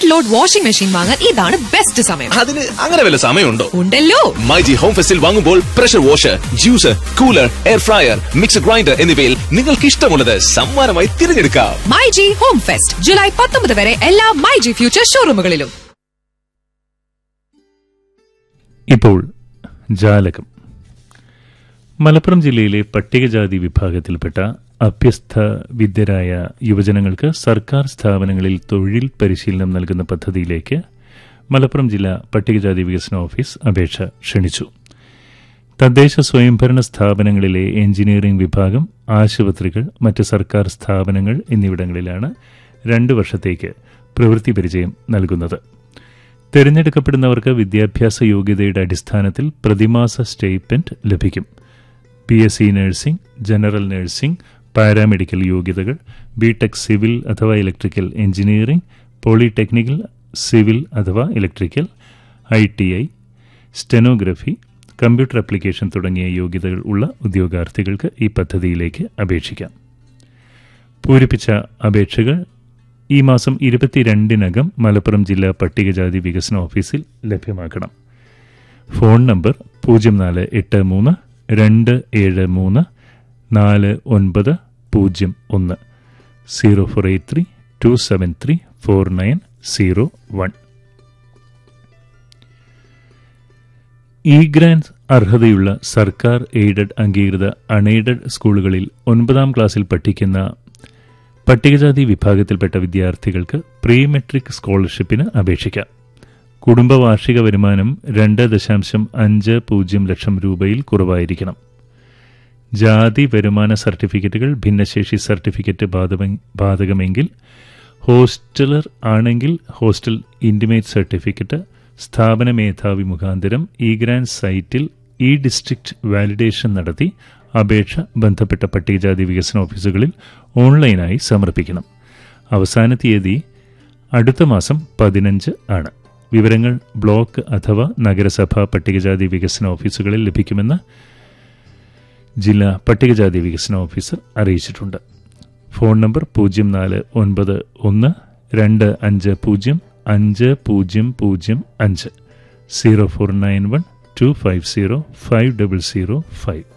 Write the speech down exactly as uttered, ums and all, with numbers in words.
Front load washing machine വാങ്ങാൻ ഇതാണ് best സമയം. അതിന് അങ്ങനെ വല്ല സമയമുണ്ടോ? ഉണ്ടല്ലോ. മൈജി ഹോം ഫെസ്റ്റിൽ വാങ്ങുമ്പോൾ pressure washer, juicer, cooler, air fryer, mixer grinder എന്നിവയിൽ നിങ്ങൾക്ക് ഇഷ്ടമുള്ളത് സമ്മാനമായി തിരഞ്ഞെടുക്കാം. മൈജി ഹോം ഫെസ്റ്റ് ജൂലൈ പത്തൊമ്പത് വരെ എല്ലാ മൈജി ഫ്യൂച്ചർ ഷോറൂമുകളിലും. ഇപ്പോൾ ജാലകം. മലപ്പുറം ജില്ലയിലെ പട്ടികജാതി വിഭാഗത്തിൽപ്പെട്ട അഭ്യസ്ത വിദ്യരായ യുവജനങ്ങൾക്ക് സർക്കാർ സ്ഥാപനങ്ങളിൽ തൊഴിൽ പരിശീലനം നൽകുന്ന പദ്ധതിയിലേക്ക് മലപ്പുറം ജില്ലാ പട്ടികജാതി വികസന ഓഫീസ് അപേക്ഷ ക്ഷണിച്ചു. തദ്ദേശ സ്വയംഭരണ സ്ഥാപനങ്ങളിലെ എഞ്ചിനീയറിംഗ് വിഭാഗം, ആശുപത്രികൾ, മറ്റ് സർക്കാർ സ്ഥാപനങ്ങൾ എന്നിവിടങ്ങളിലാണ് രണ്ടു വർഷത്തേക്ക് പ്രവൃത്തി പരിചയം നൽകുന്നത്. തിരഞ്ഞെടുക്കപ്പെടുന്നവർക്ക് വിദ്യാഭ്യാസ യോഗ്യതയുടെ അടിസ്ഥാനത്തിൽ പ്രതിമാസ സ്റ്റൈപ്പൻഡ് ലഭിക്കും. P S C nursing, general nursing, paramedical യോഗ്യതകൾ, ബിടെക് സിവിൽ അഥവാ ഇലക്ട്രിക്കൽ എഞ്ചിനീയറിംഗ്, പോളിടെക്നിക്കൽ സിവിൽ അഥവാ electrical, I T I, stenography, computer application തുടങ്ങിയ യോഗ്യതകൾ ഉള്ള ഉദ്യോഗാർത്ഥികൾക്ക് ഈ പദ്ധതിയിലേക്ക് അപേക്ഷിക്കാം. പൂരിപ്പിച്ച അപേക്ഷകൾ ഈ മാസം ഇരുപത്തിരണ്ടിനകം മലപ്പുറം ജില്ലാ പട്ടികജാതി വികസന ഓഫീസിൽ ലഭ്യമാക്കണം. ഫോൺ നമ്പർ പൂജ്യം നാല് എട്ട് മൂന്ന് രണ്ട് ഏഴ് മൂന്ന് നാല് ഒൻപത് പൂജ്യം ഒന്ന് zero four eight three to seven three four nine zero one. E grant അർഹതയുള്ള സർക്കാർ എയ്ഡഡ് അംഗീകൃത അൺഎയ്ഡഡ് സ്കൂളുകളിൽ ഒൻപതാം ക്ലാസ്സിൽ പഠിക്കുന്ന പട്ടികജാതി വിഭാഗത്തിൽപ്പെട്ട വിദ്യാർത്ഥികൾക്ക് പ്രീ മെട്രിക് സ്കോളർഷിപ്പിന് അപേക്ഷിക്കാം. കുടുംബ വാർഷിക വരുമാനം രണ്ട് ദശാംശം അഞ്ച് പൂജ്യം ലക്ഷം രൂപയിൽ കുറവായിരിക്കണം. ജാതി വരുമാന സർട്ടിഫിക്കറ്റുകൾ ഭിന്നശേഷി സർട്ടിഫിക്കറ്റ് ബാധകമെങ്കിൽ, ഹോസ്റ്റലർ ആണെങ്കിൽ ഹോസ്റ്റൽ ഇന്റിമേറ്റ് സർട്ടിഫിക്കറ്റ്, സ്ഥാപന മേധാവി മുഖാന്തരം ഇ ഗ്രാന്റ് സൈറ്റിൽ ഇ ഡിസ്ട്രിക്ട് വാലിഡേഷൻ നടത്തി അപേക്ഷ ബന്ധപ്പെട്ട പട്ടികജാതി വികസന ഓഫീസുകളിൽ ഓൺലൈനായി സമർപ്പിക്കണം. അവസാന തീയതി അടുത്ത മാസം പതിനഞ്ച് ആണ്. വിവരങ്ങൾ ബ്ലോക്ക് അഥവാ നഗരസഭാ പട്ടികജാതി വികസന ഓഫീസുകളിൽ ലഭിക്കുമെന്ന് ജില്ലാ പട്ടികജാതി വികസന ഓഫീസർ അറിയിച്ചിട്ടുണ്ട്. ഫോൺ നമ്പർ പൂജ്യം നാല് ഒൻപത് ഒന്ന് രണ്ട് അഞ്ച് പൂജ്യം അഞ്ച് പൂജ്യം പൂജ്യം അഞ്ച് zero four nine one two five zero five double zero five.